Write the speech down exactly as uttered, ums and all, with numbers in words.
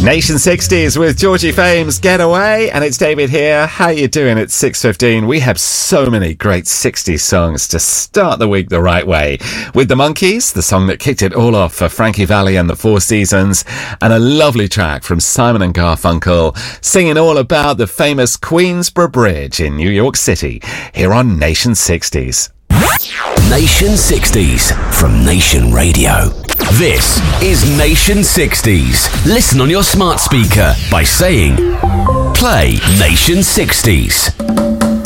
Nation sixties with Georgie Fame's Getaway, and it's David here. How you doing? It's six fifteen. We have so many great sixties songs to start the week the right way. With the Monkees, the song that kicked it all off for Frankie Valli and the Four Seasons, and a lovely track from Simon and Garfunkel singing all about the famous Queensborough Bridge in New York City, here on Nation sixties. Nation sixties from Nation Radio. This is Nation sixties. Listen on your smart speaker by saying, play Nation sixties.